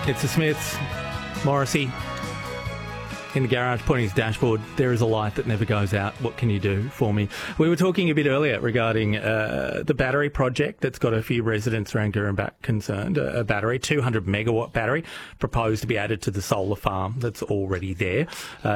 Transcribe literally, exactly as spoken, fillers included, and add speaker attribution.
Speaker 1: It's the Smiths. Morrissey in the garage pointing his dashboard. There is a light that never goes out. What can you do for me? We were talking a bit earlier regarding uh, the battery project that's got a few residents around Gurumback concerned. A, a battery, two hundred megawatt battery, proposed to be added to the solar farm that's already there. Uh,